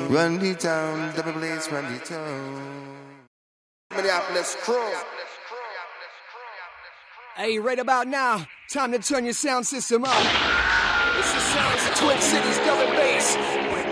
Run the town, double place, run the town. Minneapolis crew. Hey, right about now, time to turn your sound system up. This is Sounds of Twin Cities double bass.